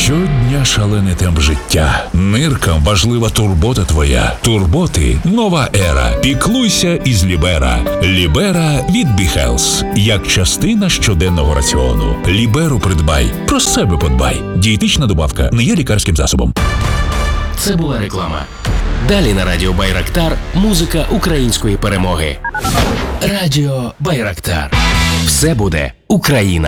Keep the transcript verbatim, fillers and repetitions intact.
Щодня шалений темп життя. Ниркам важлива турбота твоя. Турботи – нова ера. Піклуйся із Лібера. Лібера від Біхелс. Як частина щоденного раціону. Ліберу придбай. Про себе подбай. Дієтична добавка не є лікарським засобом. Це була реклама. Далі на Радіо Байрактар музика української перемоги. Радіо Байрактар. Все буде Україна.